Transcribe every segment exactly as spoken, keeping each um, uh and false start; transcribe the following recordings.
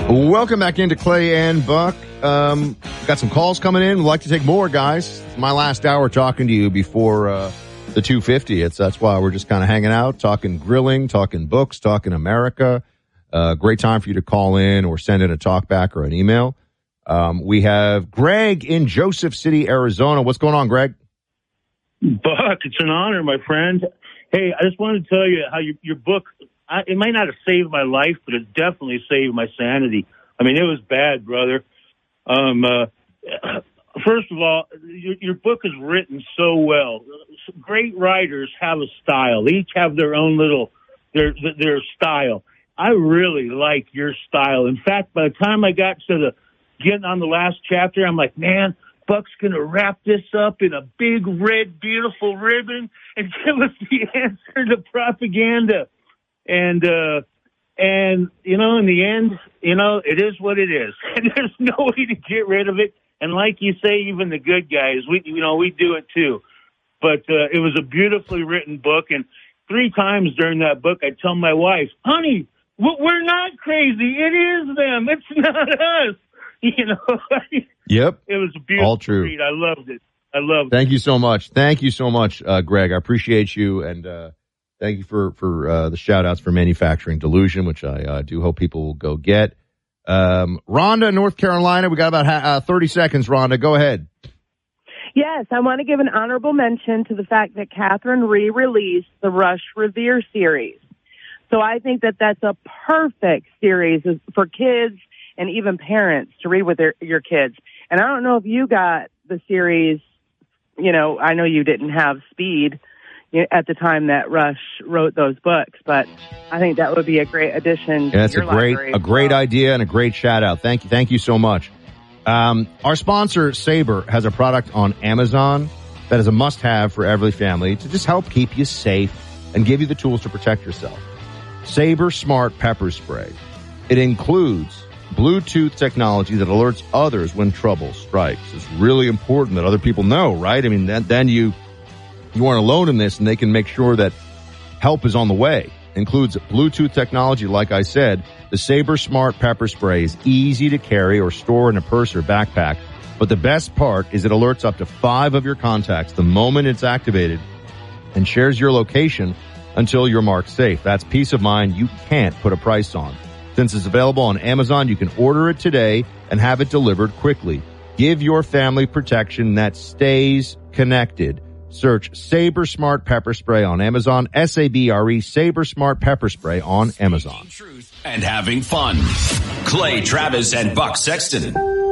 Welcome back into Clay and Buck. Um, got some calls coming in. We'd like to take more, guys. It's my last hour talking to you before uh, the two fifty. It's that's why we're just kind of hanging out, talking grilling, talking books, talking America. Uh, great time for you to call in or send in a talk back or an email. Um, we have Greg in Joseph City, Arizona. What's going on, Greg? Buck, it's an honor, my friend. Hey, I just wanted to tell you how your, your book, I, it might not have saved my life, but it definitely saved my sanity. I mean, it was bad, brother. Um, uh, first of all, your, your book is written so well. Great writers have a style. They each have their own little, their, their style. I really like your style. In fact, by the time I got to the, getting on the last chapter, I'm like, man, Buck's going to wrap this up in a big, red, beautiful ribbon and give us the answer to propaganda. And, uh, and, you know, in the end, you know, it is what it is. And there's no way to get rid of it. And like you say, even the good guys, we, you know, we do it too. But, uh, it was a beautifully written book. And three times during that book, I tell my wife, honey, we're not crazy. It is them. It's not us. You know, yep. It was a beautiful All true. read. I loved it. I loved Thank it. you so much. Thank you so much, uh, Greg. I appreciate you. And, uh, thank you for, for, uh, the shout outs for Manufacturing Delusion, which I, uh, do hope people will go get. Um, Rhonda, North Carolina. We got about ha- uh, thirty seconds, Rhonda. Go ahead. Yes, I want to give an honorable mention to the fact that Catherine re-released the Rush Revere series. So I think that that's a perfect series for kids and even parents to read with their, your kids. And I don't know if you got the series, you know, I know you didn't have Speed at the time that Rush wrote those books, but I think that would be a great addition to yeah, that's your a great, library. a great idea and a great shout out. Thank you. Thank you so much. Um, our sponsor, Sabre, has a product on Amazon that is a must have for every family to just help keep you safe and give you the tools to protect yourself. Sabre Smart Pepper Spray. It includes Bluetooth technology that alerts others when trouble strikes. It's really important that other people know, right? I mean, then, then you, you aren't alone in this and they can make sure that help is on the way. Includes Bluetooth technology, like I said. The Sabre Smart Pepper Spray is easy to carry or store in a purse or backpack. But the best part is it alerts up to five of your contacts the moment it's activated and shares your location until you're marked safe. That's peace of mind you can't put a price on. Since it's available on Amazon, you can order it today and have it delivered quickly. Give your family protection that stays connected. Search Sabre Smart Pepper Spray on Amazon. S A B R E, Sabre Smart Pepper Spray on Amazon. Truth and having fun. Clay Travis and Buck Sexton.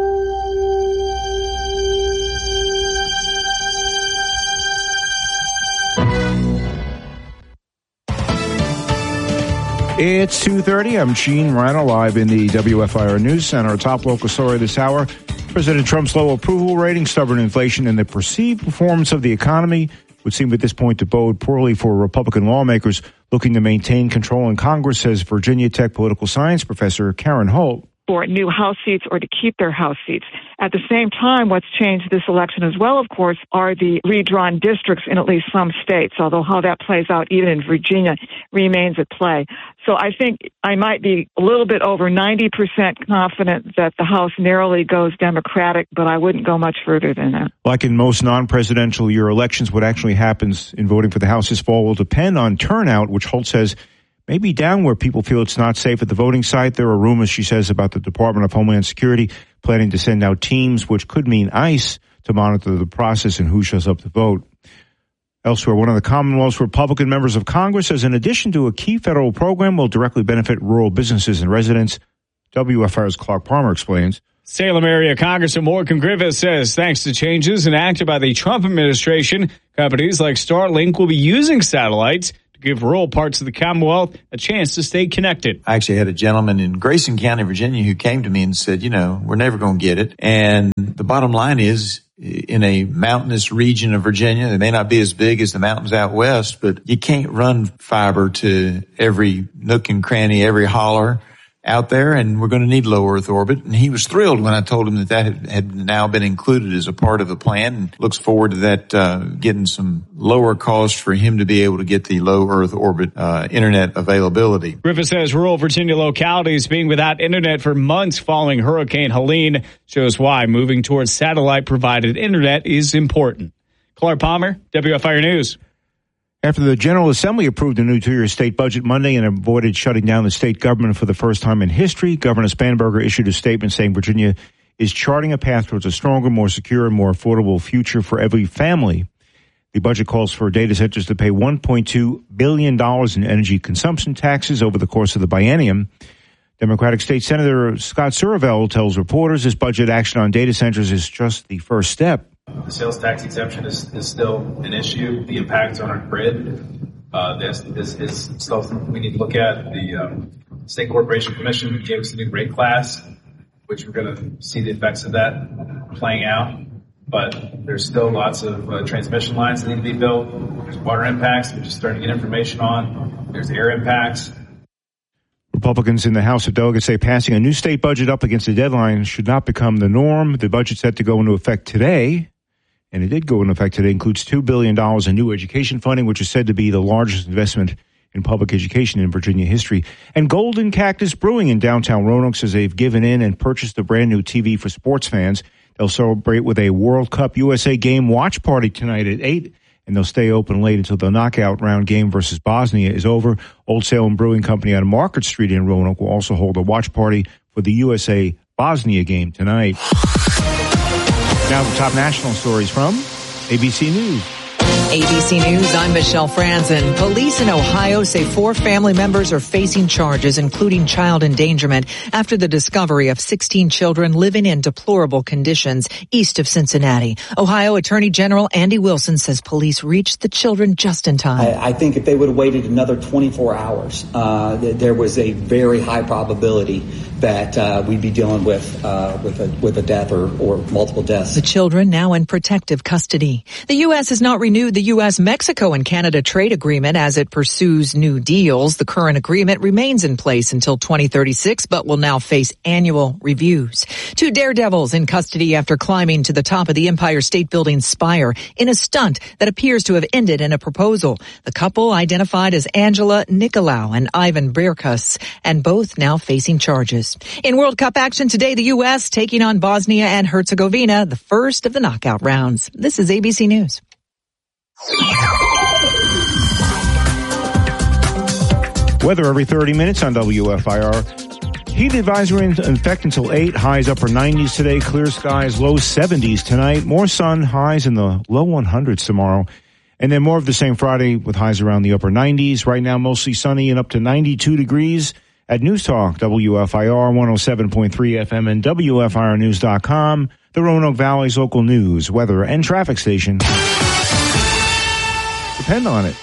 It's two thirty. I'm Gene Rano, live in the W F I R News Center. Our top local story this hour: President Trump's low approval rating, stubborn inflation, and the perceived performance of the economy would seem at this point to bode poorly for Republican lawmakers looking to maintain control in Congress, says Virginia Tech political science professor Karen Holt. For new House seats or to keep their House seats. At the same time, what's changed this election as well, of course, are the redrawn districts in at least some states, although how that plays out even in Virginia remains at play. So I think I might be a little bit over ninety percent confident that the House narrowly goes Democratic, but I wouldn't go much further than that. Like in most non-presidential year elections, what actually happens in voting for the House this fall will depend on turnout, which Holt says maybe down where people feel it's not safe at the voting site. There are rumors, she says, about the Department of Homeland Security planning to send out teams, which could mean ICE, to monitor the process and who shows up to vote. Elsewhere, one of the Commonwealth's Republican members of Congress says in addition to a key federal program will directly benefit rural businesses and residents. W F R's Clark Palmer explains. Salem area Congressman Morgan Griffith says thanks to changes enacted by the Trump administration, companies like Starlink will be using satellites give rural parts of the Commonwealth a chance to stay connected. I actually had a gentleman in Grayson County, Virginia, who came to me and said, you know, we're never going to get it. And the bottom line is, in a mountainous region of Virginia, they may not be as big as the mountains out west, but you can't run fiber to every nook and cranny, every holler. out there, and we're going to need low Earth orbit. And he was thrilled when I told him that that had, had now been included as a part of the plan, and looks forward to that uh, getting some lower cost for him to be able to get the low Earth orbit uh, internet availability. Griffith says rural Virginia localities being without internet for months following Hurricane Helene shows why moving towards satellite-provided internet is important. Clark Palmer, W F I R News. After the General Assembly approved a new two-year state budget Monday and avoided shutting down the state government for the first time in history, Governor Spanberger issued a statement saying Virginia is charting a path towards a stronger, more secure, and more affordable future for every family. The budget calls for data centers to pay one point two billion dollars in energy consumption taxes over the course of the biennium. Democratic State Senator Scott Suravel tells reporters this budget action on data centers is just the first step. The sales tax exemption is, is still an issue. The impacts on our grid, uh, this, this is still something we need to look at. The um, State Corporation Commission gave us a new rate class, which we're going to see the effects of that playing out. But there's still lots of uh, transmission lines that need to be built. There's water impacts, we're just starting to get information on. There's air impacts. Republicans in the House of Delegates say passing a new state budget up against the deadline should not become the norm. The budget set to go into effect today, and it did go into effect today, includes two billion dollars in new education funding, which is said to be the largest investment in public education in Virginia history. And Golden Cactus Brewing in downtown Roanoke says they've given in and purchased a brand new T V for sports fans. They'll celebrate with a World Cup U S A game watch party tonight at eight, and they'll stay open late until the knockout round game versus Bosnia is over. Old Salem Brewing Company on Market Street in Roanoke will also hold a watch party for the U S A Bosnia game tonight. Now the top national stories from A B C News. A B C News, I'm Michelle Franzen. Police in Ohio say four family members are facing charges, including child endangerment, after the discovery of sixteen children living in deplorable conditions east of Cincinnati. Ohio Attorney General Andy Wilson says police reached the children just in time. I, I think if they would have waited another twenty-four hours, uh, th- there was a very high probability that uh, we'd be dealing with uh, with a with a death or, or multiple deaths. The children now in protective custody. The U S has not renewed the U S Mexico and Canada trade agreement as it pursues new deals. The current agreement remains in place until twenty thirty-six, but will now face annual reviews. Two daredevils in custody after climbing to the top of the Empire State Building spire in a stunt that appears to have ended in a proposal. The couple identified as Angela Nicolau and Ivan Birkus, and both now facing charges. In World Cup action today, the U S taking on Bosnia and Herzegovina, the first of the knockout rounds. This is A B C News. Weather every thirty minutes on W F I R. Heat advisory in effect until eight. Highs upper nineties today. Clear skies, low seventies tonight. More sun, highs in the low one hundreds tomorrow. And then more of the same Friday with highs around the upper nineties. Right now, mostly sunny and up to ninety-two degrees. At News Talk, W F I R one oh seven point three F M and W F I R news dot com, the Roanoke Valley's local news, weather, and traffic station. Depend on it.